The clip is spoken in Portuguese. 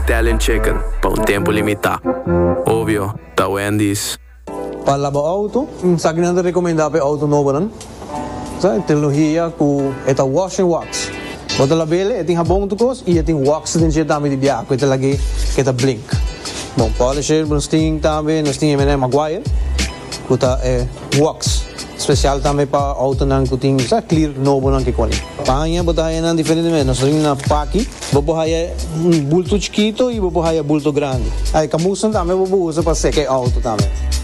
Italian chicken, para um tempo limitado. Óbvio, da Wendy's. Para lavar auto, sa akin natin rekomenda pa auto novo nan. Sa teknolohiya ku eta wash and wax. Bota labele, eting habong tukos, e eting wax din siya tami di biya. Ko ita lagi kita blink. Bom, polisher, bom sting tami, no sting M&M Maguire. Kuta wax. Special tami pa auto nang kuting sa clear novo nang kikwali. Pangya botaya nang diferente men, no ring na paki, bobohaya bulto chiquito e bobohaya bulto grande. Ay kamusan tami bobo usa pa seke auto tami.